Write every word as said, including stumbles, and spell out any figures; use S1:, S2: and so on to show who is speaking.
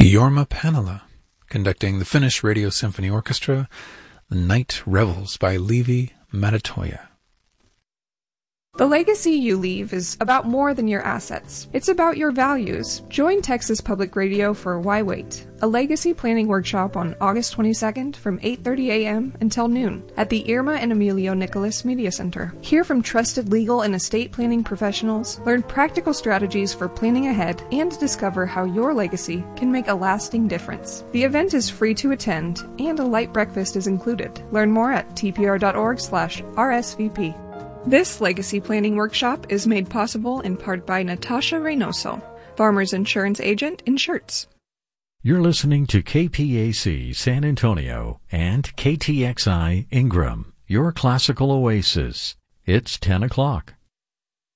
S1: Jorma Panala, conducting the Finnish Radio Symphony Orchestra, The Night Revels by Levi Matatoja.
S2: The legacy you leave is about more than your assets. It's about your values. Join Texas Public Radio for Why Wait, a legacy planning workshop on August twenty-second from eight thirty a.m. until noon at the Irma and Emilio Nicholas Media Center. Hear from trusted legal and estate planning professionals, learn practical strategies for planning ahead, and discover how your legacy can make a lasting difference. The event is free to attend, and a light breakfast is included. Learn more at t p r dot org slash r s v p. This legacy planning workshop is made possible in part by Natasha Reynoso, Farmers Insurance Agent in Shirts.
S3: You're listening to K P A C San Antonio and K T X I Ingram, your classical oasis. It's ten o'clock.